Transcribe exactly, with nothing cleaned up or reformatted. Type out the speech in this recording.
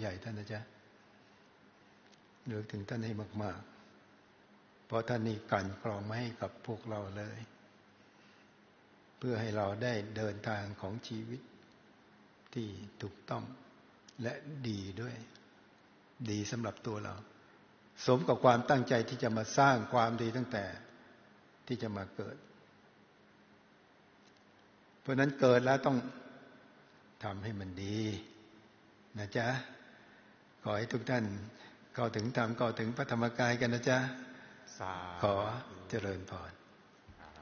ใหญ่ท่านนะจ๊ะเลือกถึงท่านให้มากๆเพราะท่านนี่กลั่นกรองมาให้กับพวกเราเลยเพื่อให้เราได้เดินทางของชีวิตที่ถูกต้องและดีด้วยดีสำหรับตัวเราสมกับความตั้งใจที่จะมาสร้างความดีตั้งแต่ที่จะมาเกิดเพราะนั้นเกิดแล้วต้องทำให้มันดีนะจ๊ะขอให้ทุกท่านเข้าถึงธรรมเข้าถึงพระธรรมกายกันนะจ๊ะขอเจริญพร